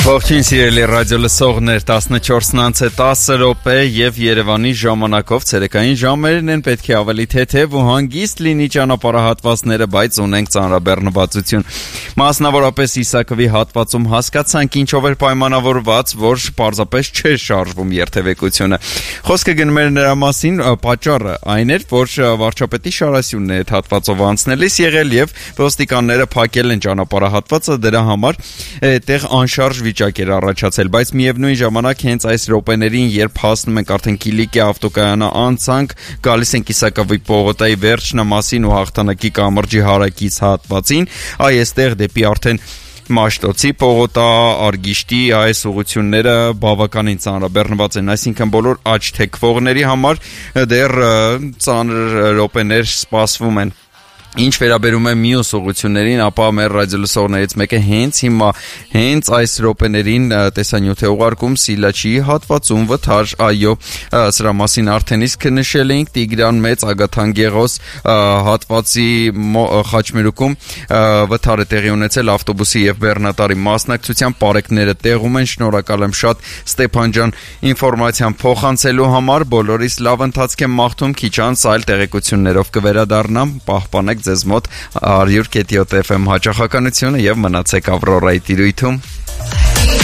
Ողջույն սիրելի ռադիո լսողներ, 14:10 րոպե եւ Երևանի ժամանակով ցերեկային ժամերն են, պետք է ավելի թեթև ու հանգիստ լինի ճանապարհահատվածները, բայց ունենք ծանրաբեռնվածություն։ Մասնավորապես Իսակովի հատվածում հասկացանք ինչով էր պայմանավորված, որ պարզապես չէ շարժվում երթևեկությունը։ Խոսքը գնում էր նրա մասին, պատճառը այն էր, որ վարչապետի շարասյունն է այդ հատվածով անցնելիս եղել եւ ոստիկանները փակել են ճանապարհահատվածը, դրա համար այդտեղ անշարժ վիճակ էր առաջացել, բայց միևնույն ժամանակ հենց այս րոպեներին, երբ հասնում ենք արդեն Կիլիկի ավտոկայանը անցանք, գալիս ենք Իսակովի պողոտայի վերջնամասին ու Հաղթանակի կամրջի հարակից հատվածին, այստեղ դեպի արդեն Մաշտոցի պողոտա, Արգիշտի այս ուղությունները բավականին ծանրաբեռնված են, այսինքն բոլոր աջ թեքվողների համար դեռ ծանր րոպեներ սպասվում են։ Ինչ վերաբերում է մյուս ուղություններին, ապա մեր ռադիոլսողներից մեկը հենց այս րոպեներին տեսանյութ է ուղարկում Սիլաչի հատվածում վթար, այո, սրա մասին արդեն իսկ նշել էինք, Տիգրան Մեծ, Ագաթան Գեղոս հատվածի խաչմերուկում վթար է տեղի ունեցել ավտոբուսի եւ բեռնատարի մասնակցությամբ, պարեկները տեղում են, շնորհակալ եմ շատ Ստեփան ջան ինֆորմացիան փոխանցելու համար, բոլորիս լավ ընթացք եմ մաղթում, քիչ անց այլ տեղեկություններով կվերադառնամ, պահպանեք ձեզ մոտ 100.7 FM հաճախականությունը եւ մնացեք Ավրորայի տիրույթում։